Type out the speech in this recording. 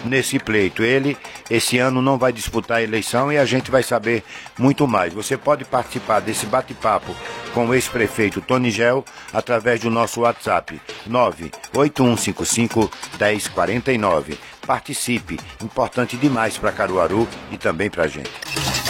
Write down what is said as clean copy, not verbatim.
nesse pleito. Ele, esse ano, não vai disputar a eleição e a gente vai saber muito mais. Você pode participar desse bate-papo com o ex-prefeito Tony Gel através do nosso WhatsApp 981551049. Participe, importante demais para Caruaru e também para a gente.